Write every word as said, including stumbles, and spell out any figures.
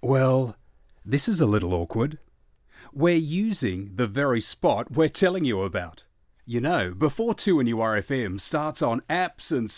Well, this is a little awkward. We're using the very spot we're telling you about. You know, before two N U R F M starts on apps and